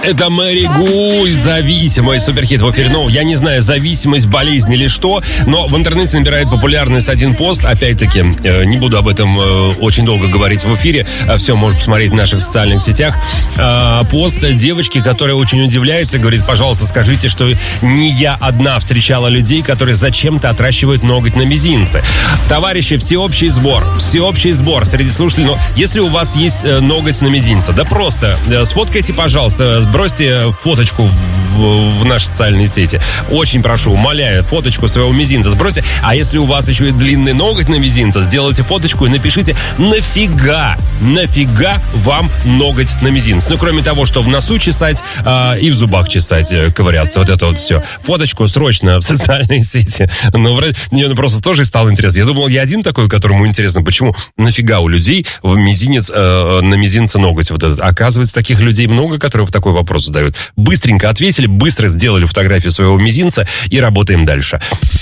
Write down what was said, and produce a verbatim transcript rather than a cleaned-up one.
Это Мэри Гу, зависимость, суперхит в эфире. Ну, я не знаю, зависимость, болезнь или что, но в интернете набирает популярность один пост. Опять-таки, э, не буду об этом э, очень долго говорить в эфире. Э, все можно посмотреть в наших социальных сетях. Э, пост девочки, которая очень удивляется, говорит: пожалуйста, скажите, что не я одна встречала людей, которые зачем-то отращивают ноготь на мизинце. Товарищи, всеобщий сбор, всеобщий сбор среди слушателей. Но если у вас есть э, ноготь на мизинце, да просто э, сфоткайте, пожалуйста, бросьте фоточку в, в наши социальные сети. Очень прошу, умоляю, фоточку своего мизинца сбросьте. А если у вас еще и длинный ноготь на мизинце, сделайте фоточку и напишите: нафига, нафига вам ноготь на мизинце. Ну, кроме того, что в носу чесать э, и в зубах чесать, э, ковыряться. Вот это вот все. Фоточку срочно в социальные сети. Ну, мне просто тоже стало интересно. Я думал, я один такой, которому интересно, почему нафига у людей в мизинец, э, на мизинце ноготь вот этот. Оказывается, таких людей много, которые в такой вопрос задают. Быстренько ответили, быстро сделали фотографию своего мизинца и работаем дальше.